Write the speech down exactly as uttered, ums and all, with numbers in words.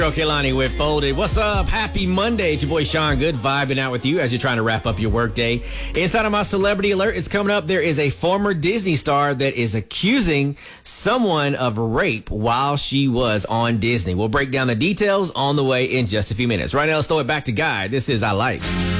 Kehlani with Folded. What's up? Happy Monday. It's your boy Sean Good vibing out with you as you're trying to wrap up your workday. Inside of my celebrity alert, it's coming up. There is a former Disney star that is accusing someone of rape while she was on Disney. We'll break down the details on the way in just a few minutes. Right now, let's throw it back to Guy. This is I Like.